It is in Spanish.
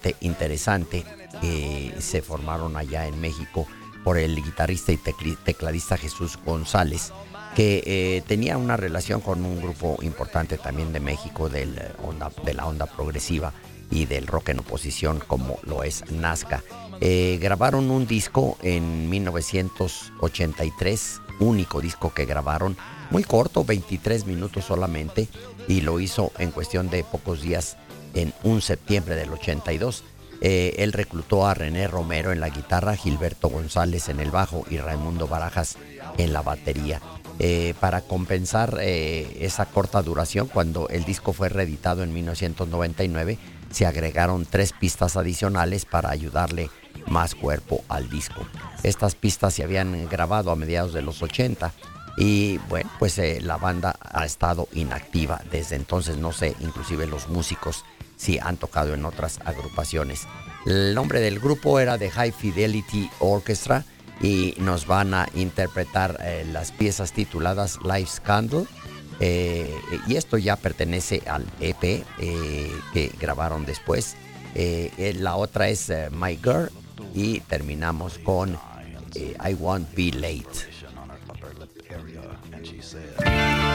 bastante interesante que se formaron allá en México por el guitarrista y tecladista Jesús González, que tenía una relación con un grupo importante también de México de la onda progresiva y del rock en oposición, como lo es Nazca. Grabaron un disco en 1983, único disco que grabaron, muy corto, 23 minutos solamente, y lo hizo en cuestión de pocos días, en un septiembre del 82. Él reclutó a René Romero en la guitarra, Gilberto González en el bajo y Raimundo Barajas en la batería. Para compensar esa corta duración, cuando el disco fue reeditado en 1999, se agregaron 3 pistas adicionales para ayudarle más cuerpo al disco. Estas pistas se habían grabado a mediados de los 80 y bueno, pues la banda ha estado inactiva desde entonces. No sé, inclusive los músicos sí han tocado en otras agrupaciones. El nombre del grupo era The High Fidelity Orchestra y nos van a interpretar las piezas tituladas Life's Candle. Y esto ya pertenece al EP que grabaron después. La otra es My Girl y terminamos con I Won't Be Late.